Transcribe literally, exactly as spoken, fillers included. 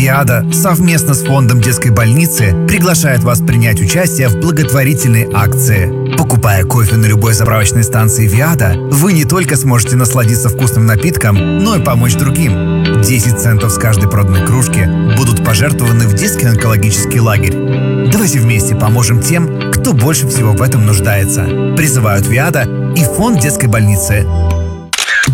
Виада совместно с фондом детской больницы приглашает вас принять участие в благотворительной акции. Покупая кофе на любой заправочной станции Виада, вы не только сможете насладиться вкусным напитком, но и помочь другим. десять центов с каждой проданной кружки будут пожертвованы в детский онкологический лагерь. Давайте вместе поможем тем, кто больше всего в этом нуждается. Призывают Виада и фонд детской больницы.